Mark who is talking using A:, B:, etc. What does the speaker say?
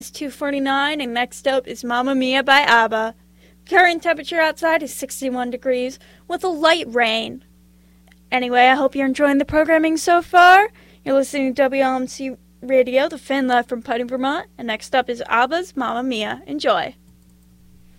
A: It's 2:49, and next up is Mamma Mia by ABBA. Current temperature outside is 61 degrees with a light rain. Anyway, I hope you're enjoying the programming so far. You're listening to WLMC Radio, the Finn Live from Putney, Vermont, and next up is ABBA's Mamma Mia. Enjoy.